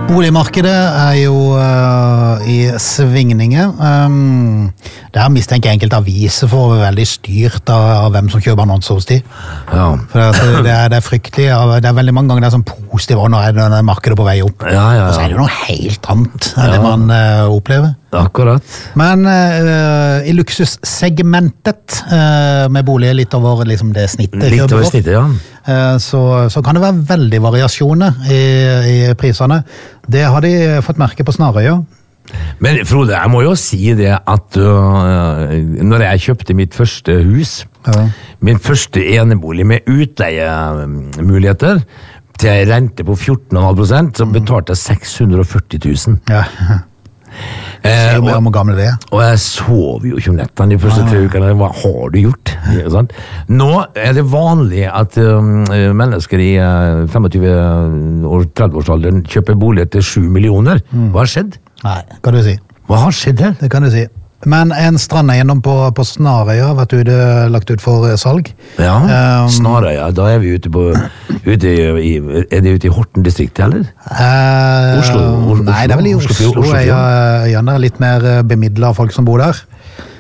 Boligmarkedet jo i svingninger. Der mistenker enkelte aviser for å være veldig styrt av hvem som kjøper annonser hos de. Ja. For det er fryktelig, det veldig mange ganger det sånn positivt, og nå det markedet på vei opp. Ja. Og så det noe helt annet enn det man opplever. Akkurat. Men i luksussegmentet med boliger litt over liksom det snittet. Litt over snittet, ja. Så kan det være veldig variasjoner i prisene. Det har de fått merke på Snarøya. Men Frode, jeg må jo si det at når jeg kjøpte mitt første hus, min første enebolig med utleiemuligheter, til en rente på 14,5%, så betalte jeg 640 000. Ja. Se mer om hvor gammel det Og jeg sov jo ikke om nettene de første 3 ukene. Hva har du gjort? Nå det vanlig at mennesker i 25 og 30-årsalderen kjøper bolig til 7 millioner. Hva har skjedd? Nei, kan du si. Hva har skjedd her? Det kan du si. Men en strandeiendom på Snarøya har vært lagt ut for salg. Ja, Snarøya, da vi ute i Horten distriktet, eller? Oslo? Nei, det vel i Oslo. Øyene litt mer bemidlet folk som bor der.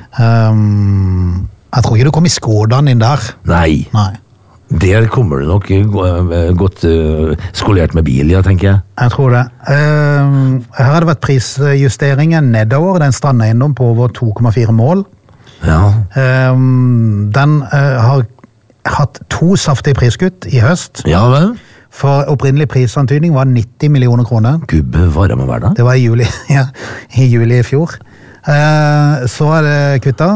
Jeg tror ikke du kom i Skådan inn der. Nei. Der kommer du nok godt skolert med bil, ja, tenker jeg. Jeg tror det. Her har det vært prisjusteringer nedover. Det en strandeiendom på over 2,4 mål. Ja. Den har hatt 2 saftige priskutt i høst. Ja vel. For opprinnelig prisantydning var 90 millioner kroner. Gubbe, hva med hver dag? Det var i juli, i juli i fjor. Så det kutta.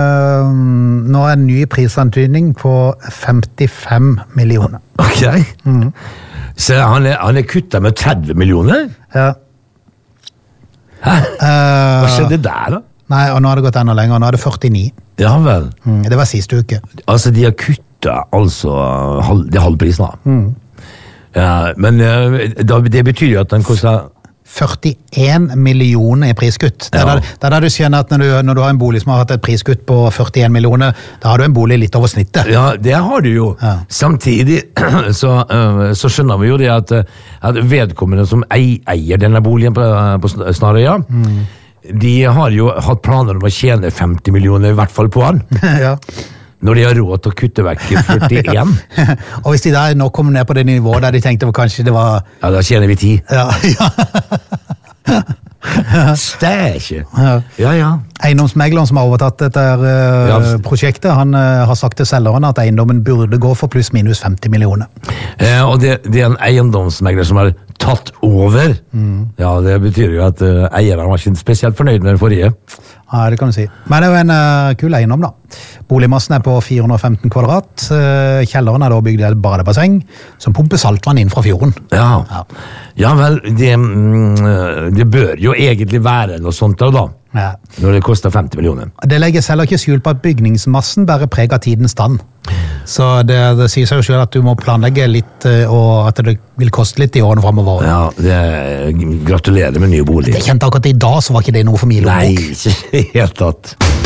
Nå en ny prisantydning på 55 millioner. Ok. Så han kuttet med 30 millioner? Ja. Hæ? Hva skjedde der da? Nei, og nå har det gått enda lenger. Nå er det 49. Ja vel. Det var siste uke. Altså, de har kuttet det halv pris nå. Ja, men det betyr jo at den kostet 41 millioner i priskutt. Det er da du skjønner at når du har en bolig som har hatt et priskutt på 41 millioner, da har du en bolig litt over snittet. Ja, det har du jo. Ja. Samtidig så skjønner vi jo det at vedkommende som eier denne boligen på Snarøya, de har jo hatt planer om å tjene 50 millioner i hvert fall på han. Ja. Når de har råd til å kutte vekk 41. Og hvis de da nå kommer ned på det nivået der de tenkte kanskje det var... Ja, da tjener vi 10. Ja. Stæsje. Ja. Eiendomsmegleren som har overtatt dette prosjektet, han har sagt til selgeren at eiendommen burde gå for pluss minus 50 millioner. Og det en eiendomsmegler som har tatt over. Ja, det betyr jo at eieren var ikke spesielt fornøyd med den forrige. Ja, det kan du si. Men det er jo en kul eiendom da. Boligmassen på 415 kvadrat. Kjelleren da bygd et badebasseng som pumper saltvann inn fra fjorden. Ja vel, det bør jo egentlig være noe sånt da. Ja. Når det koster 50 millioner. Det legger selv ikke skjul på at bygningsmassen bærer preg av tidens stand. Så det sier seg jo selv at du må planlegge litt, og at det vil koste litt i årene fremover. Ja, gratulerer med nye bolig. Det kjente akkurat i dag, så var ikke det noe for mye lommebok. Nei, ikke helt tatt.